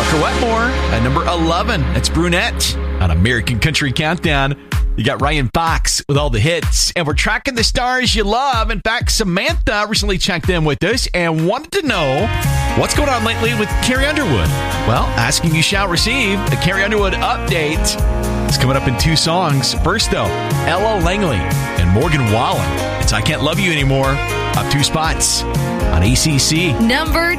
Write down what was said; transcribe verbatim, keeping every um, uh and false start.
Walker Wetmore at number eleven. That's Brunette on American Country Countdown. You got Ryan Fox with all the hits, and we're tracking the stars you love. In fact, Samantha recently checked in with us and wanted to know what's going on lately with Carrie Underwood. Well, asking you shall receive. The Carrie Underwood update is coming up in two songs. First, though, Ella Langley and Morgan Wallen. It's I Can't Love You Anymore. Up two spots on A C C. Number